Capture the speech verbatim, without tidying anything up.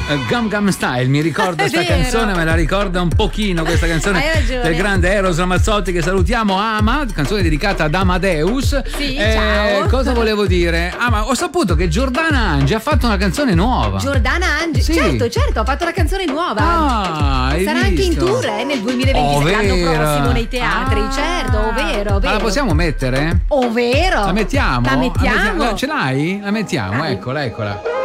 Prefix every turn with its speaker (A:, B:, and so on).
A: Uh, Gum Gum Style, mi ricorda questa
B: vero.
A: canzone, me la ricorda un pochino questa canzone
B: Hai ragione.
A: del grande Eros Ramazzotti, che salutiamo. Ama, canzone dedicata ad Amadeus.
B: Sì,
A: Eh,
B: ciao.
A: Cosa volevo dire? Ah, ma ho saputo che Giordana Angi ha fatto una canzone nuova.
B: Giordana Angi,
A: Sì.
B: certo, certo, ha fatto una canzone nuova.
A: Ah, hai
B: Sarà anche in
A: visto?
B: tour eh, nel duemilaventisei, l'anno
A: Ovvero.
B: prossimo nei teatri,
A: Ah.
B: certo, ovvero, ovvero.
A: Ma la possiamo mettere?
B: Ovvero.
A: La mettiamo?
B: La mettiamo.
A: La- Ce l'hai? La mettiamo,
B: Dai.
A: eccola, eccola.